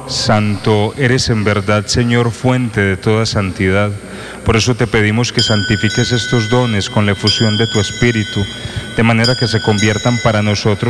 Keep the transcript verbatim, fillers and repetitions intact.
Santo eres en verdad, Señor, fuente de toda santidad. Por eso te pedimos que santifiques estos dones con la efusión de tu Espíritu, de manera que se conviertan para nosotros